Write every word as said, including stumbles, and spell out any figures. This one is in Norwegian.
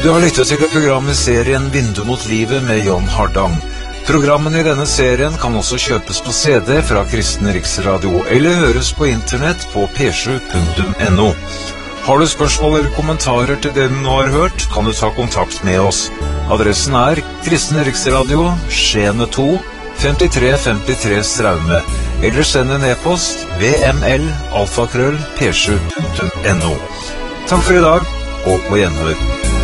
Du har lyttet til et program i serien Vindu mot livet med John Hardang. Programmene i denne serien kan også kjøpes på C D fra Kristen Riksradio, eller høres på internett på p sju punktum n o. Har du spørsmål eller kommentarer til det du nå har hørt, kan du ta kontakt med oss. Adressen er Kristen Riksradio, Skjene to, femtitre femtitre Straume, eller send en e-post v m l alfakrøll p sju punktum n o. Takk for i dag, og på gjenhør.